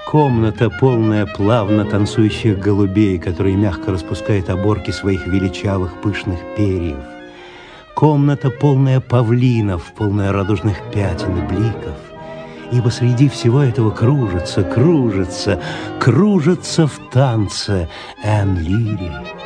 Комната, полная плавно танцующих голубей, которые мягко распускают оборки своих величавых пышных перьев. Комната, полная павлинов, полная радужных пятен и бликов. Ибо среди всего этого кружится в танце Энн Лири.